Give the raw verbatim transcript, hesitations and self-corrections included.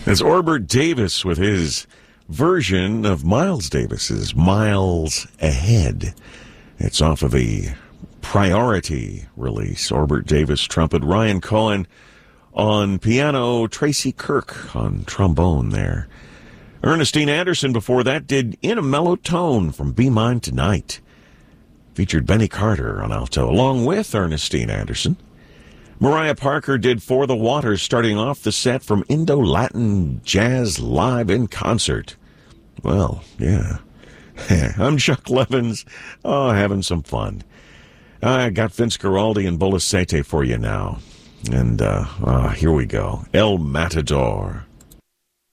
That's Orbert Davis with his version of Miles Davis's Miles Ahead. It's off of the Priority release. Orbert Davis trumpet, Ryan Cohen on piano, Tracy Kirk on trombone there. Ernestine Anderson before that did In a Mellow Tone from Be Mine Tonight. Featured Benny Carter on alto along with Ernestine Anderson. Mariah Parker did For the Waters, starting off the set from Indo-Latin Jazz Live in Concert. Well, yeah. I'm Chuck Levins. Oh, having some fun. I got Vince Guaraldi and Bola Sete for you now. And uh, uh, here we go. El Matador.